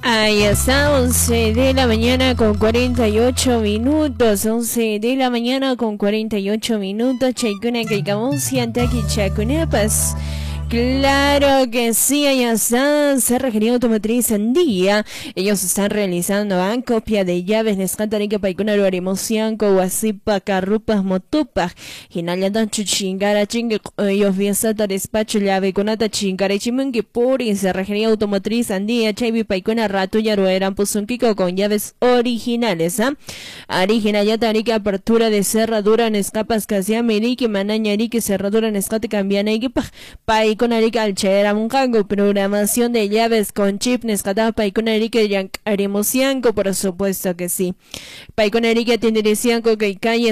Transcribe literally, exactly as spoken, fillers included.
Ahí está, once de la mañana con cuarenta y ocho minutos, once de la mañana con cuarenta y ocho minutos, Chaikuna Kaikamusi, Antaki Chakunepas. Claro que sí, allá está, Cerrajería Automotriz Andía. Ellos están realizando ¿eh? copia de llaves, Nescantanica Paikuna Luarimosianco, Huasipa, Carrupas, Motupas, Hinayatan Chuchingara, Chingue, ellos viesata despacho llave, Conata Chingara, Chimungue Puri, Cerrajería Automotriz Andía, Chaibi Paikuna Ratuya, Rueran Puzunkiko con llaves originales, ¿ah? ¿eh? Original, ya tarica apertura de cerradura en escapas, Casia, Meriki, Manaña, Eriki, cerradura en escate, Cambiana, Equipa, Pai con Erika Alchera Mungango, programación de llaves con chip Nescatapa y con Erika Arimosianco, por supuesto que sí. Pai con Erika Tindirizianco, que calle